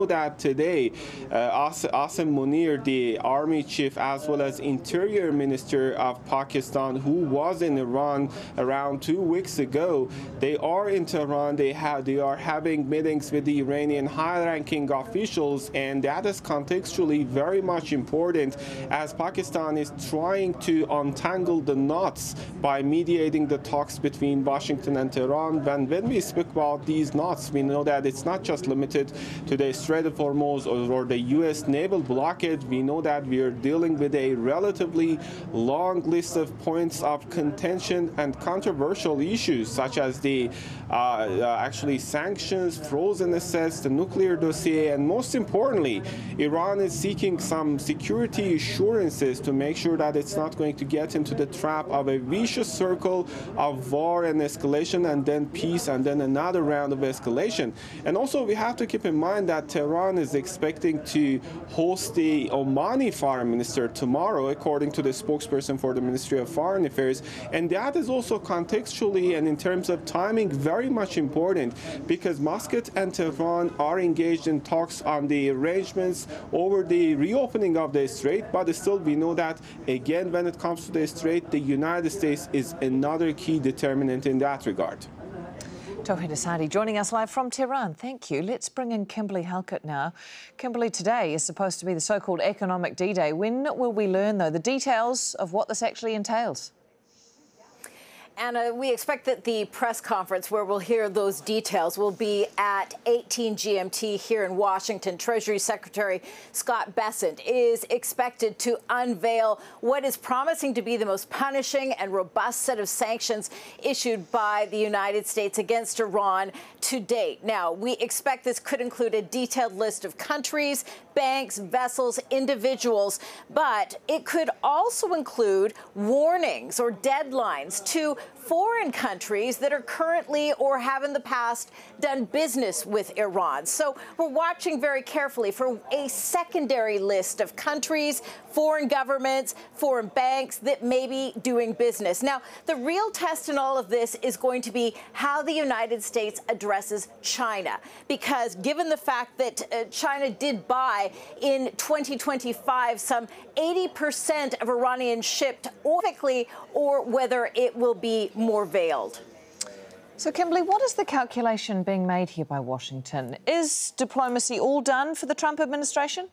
that today Asim Munir, the army chief as well as interior minister of Pakistan, who was in Iran around 2 weeks ago, they are in Tehran. They are having meetings with the Iranian high-ranking officials, and that is contextually very much important as Pakistan is trying to untangle the knots by mediating the talks between Washington and Tehran. When we speak about these knots, we know that it's not just limited to the Strait of Hormuz or the U.S. naval blockade. We know that we are dealing with a relatively long list of points of contention and controversial issues, such as the actually sanctions, frozen assets, the nuclear dossier, and most importantly, Iran is seeking some security assurances to make sure that it's not going to get into the trap of a vicious circle of war and escalation, and then peace, and then another round of escalation. And also, we have to keep in mind that Tehran is expecting to host the Omani foreign minister tomorrow, according to the spokesperson for the Ministry of Foreign Affairs. And that is also contextually and in terms of timing very much important, because Muscat and Tehran are engaged in talks on the arrangements over the reopening of the strait. But still, we know that, again, when it comes to the strait, the United States is another key determinant in that regard. Tawhid Asadi joining us live from Tehran. Thank you. Let's bring in Kimberly Halkett now. Kimberly, today is supposed to be the so-called economic D-Day. When will we learn, though, the details of what this actually entails? Anna, we expect that the press conference where we'll hear those details will be at 18 GMT here in Washington. Treasury Secretary Scott Bessent is expected to unveil what is promising to be the most punishing and robust set of sanctions issued by the United States against Iran to date. Now, we expect this could include a detailed list of countries, banks, vessels, individuals, but it could also include warnings or deadlines to foreign countries that are currently or have in the past done business with Iran. So we're watching very carefully for a secondary list of countries, foreign governments, foreign banks that may be doing business. Now, the real test in all of this is going to be how the United States addresses China, because given the fact that China did buy in 2025 some 80% of Iranian shipped oil, or whether it will be more veiled. So, Kimberly, what is the calculation being made here by Washington? Is diplomacy all done for the Trump administration?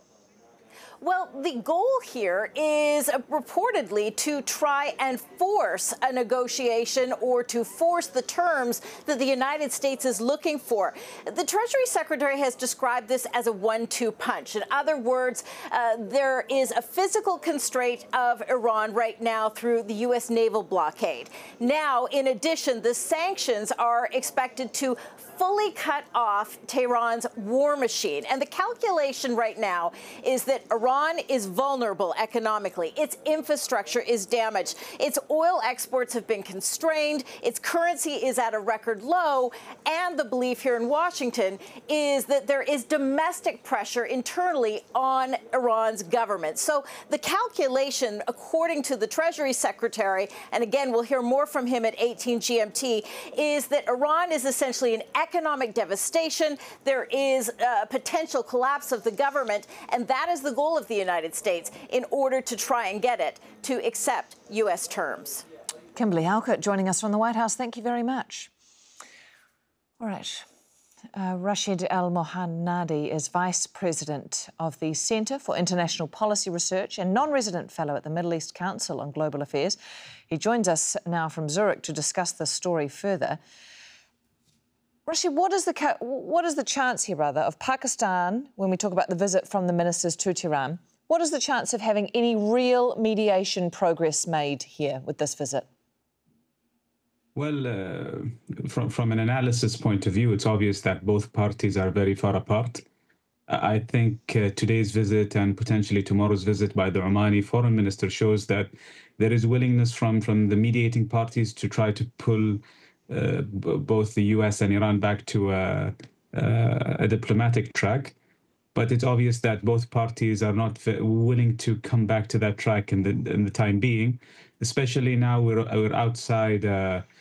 Well, the goal here is reportedly to try and force a negotiation or to force the terms that the United States is looking for. The Treasury Secretary has described this as a 1-2 punch. In other words, there is a physical constraint of Iran right now through the U.S. naval blockade. Now, in addition, the sanctions are expected to fully cut off Tehran's war machine. And the calculation right now is that Iran is vulnerable economically. Its infrastructure is damaged. Its oil exports have been constrained. Its currency is at a record low. And the belief here in Washington is that there is domestic pressure internally on Iran's government. So the calculation, according to the Treasury Secretary, and again, we'll hear more from him at 18 GMT, is that Iran is essentially an economic devastation. There is a potential collapse of the government, and that is the goal of the United States in order to try and get it to accept U.S. terms. Kimberly Halkett joining us from the White House. Thank you very much. All right. Rashid Al-Mohannadi is Vice President of the Centre for International Policy Research and non-resident fellow at the Middle East Council on Global Affairs. He joins us now from Zurich to discuss this story further. Rashid, what is the chance here, rather, of Pakistan, when we talk about the visit from the ministers to Tehran, what is the chance of having any real mediation progress made here with this visit? Well, from an analysis point of view, it's obvious that both parties are very far apart. I think today's visit and potentially tomorrow's visit by the Omani foreign minister shows that there is willingness from the mediating parties to try to pull both the U.S. and Iran back to a diplomatic track. But it's obvious that both parties are not willing to come back to that track in the time being, especially now we're outside